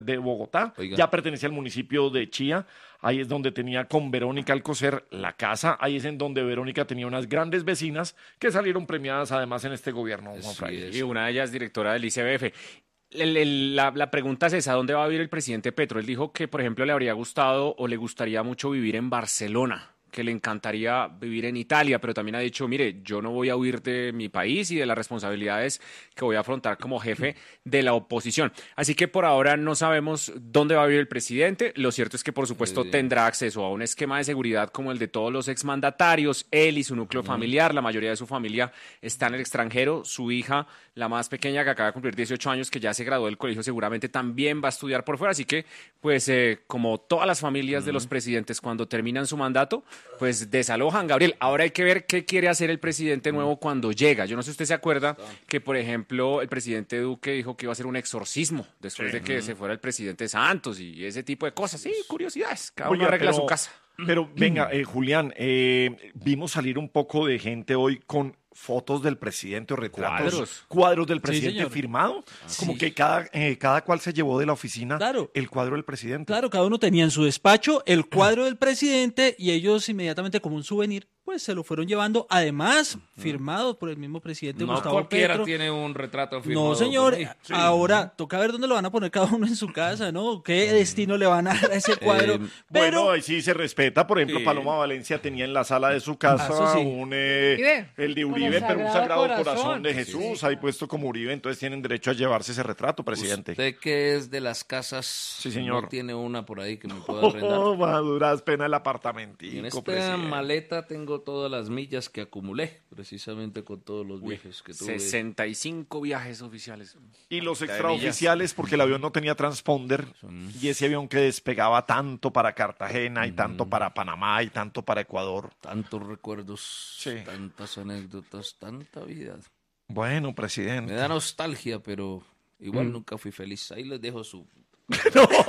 de Bogotá, Oiga. ya pertenecía al municipio de Chía, ahí es donde tenía con Verónica Alcocer la casa, ahí es en donde Verónica tenía unas grandes vecinas que salieron premiadas además en este gobierno, Juan Así Fraile. es. Y una de ellas directora del ICBF. La pregunta es esa, ¿dónde va a vivir el presidente Petro? Él dijo que, por ejemplo, le habría gustado o le gustaría mucho vivir en Barcelona, que le encantaría vivir en Italia, pero también ha dicho, mire, yo no voy a huir de mi país y de las responsabilidades que voy a afrontar como jefe de la oposición. Así que por ahora no sabemos dónde va a vivir el presidente. Lo cierto es que, por supuesto, tendrá acceso a un esquema de seguridad como el de todos los exmandatarios. Él y su núcleo familiar, la mayoría de su familia está en el extranjero. Su hija, la más pequeña, que acaba de cumplir 18 años, que ya se graduó del colegio, seguramente también va a estudiar por fuera. Así que, pues, como todas las familias de los presidentes, cuando terminan su mandato, pues desalojan, Gabriel. Ahora hay que ver qué quiere hacer el presidente nuevo cuando llega. Yo no sé si usted se acuerda que, por ejemplo, el presidente Duque dijo que iba a hacer un exorcismo después de que se fuera el presidente Santos y ese tipo de cosas. Sí, curiosidades. Cada uno Oiga, arregla su casa. Pero venga, Julián, vimos salir un poco de gente hoy con fotos del presidente o retratos, cuadros del presidente señor. firmado, como que cada cual se llevó de la oficina Claro. el cuadro del presidente. Claro, cada uno tenía en su despacho el cuadro del presidente y ellos inmediatamente como un souvenir, pues se lo fueron llevando, además firmado por el mismo presidente No Gustavo cualquiera Petro. tiene un retrato firmado. No, señor, por mí. ahora toca ver dónde lo van a poner cada uno en su casa, ¿no? ¿Qué destino le van a dar a ese cuadro? Pero Bueno, ahí sí se respeta. Por ejemplo, Sí. Paloma Valencia tenía en la sala de su casa Eso sí. el de Con Uribe, el pero un Sagrado sagrado corazón Corazón. de Jesús, ahí puesto como Uribe, entonces tienen derecho a llevarse ese retrato, presidente. Usted que es de las casas, señor. no tiene una por ahí que me pueda arrendar. Oh, maduras pena el En apartamentico, esta presidente. maleta tengo todas las millas que acumulé, precisamente con todos los viajes que tuve. 65 viajes oficiales. Y los de extraoficiales, porque el avión no tenía transponder, y ese avión que despegaba tanto para Cartagena, y tanto para Panamá, y tanto para Ecuador. Tantos recuerdos, Sí. tantas anécdotas, tanta vida. Bueno, Me presidente. da nostalgia, pero igual nunca fui feliz. Ahí les dejo su...